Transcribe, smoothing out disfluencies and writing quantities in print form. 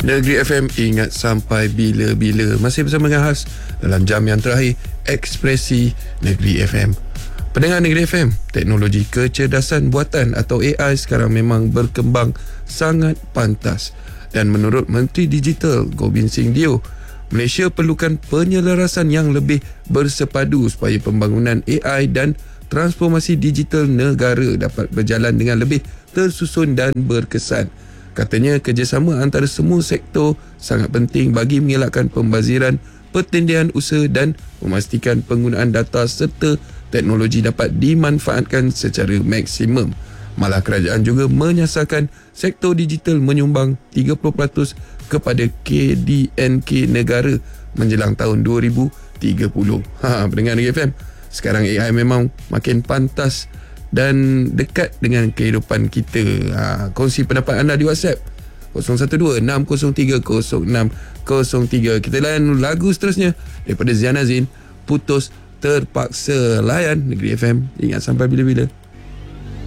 Negeri FM, ingat sampai bila-bila. Masih bersama dengan Has dalam jam yang terakhir, Ekspresi Negeri FM. Pendengar Negeri FM, teknologi kecerdasan buatan atau AI sekarang memang berkembang sangat pantas. Dan menurut Menteri Digital Gobind Singh Dio, Malaysia perlukan penyelarasan yang lebih bersepadu supaya pembangunan AI dan transformasi digital negara dapat berjalan dengan lebih tersusun dan berkesan. Katanya kerjasama antara semua sektor sangat penting bagi mengelakkan pembaziran, pertindihan usaha dan memastikan penggunaan data serta teknologi dapat dimanfaatkan secara maksimum. Malah kerajaan juga menyasarkan sektor digital menyumbang 30% kepada KDNK negara menjelang tahun 2030. Pendengar Negeri FM, sekarang AI memang makin pantas dan dekat dengan kehidupan kita. Kongsi pendapat anda di WhatsApp 012-603-0603. Kita layan lagu seterusnya daripada Ziana Zain, Putus Terpaksa. Layan Negeri FM, ingat sampai bila-bila.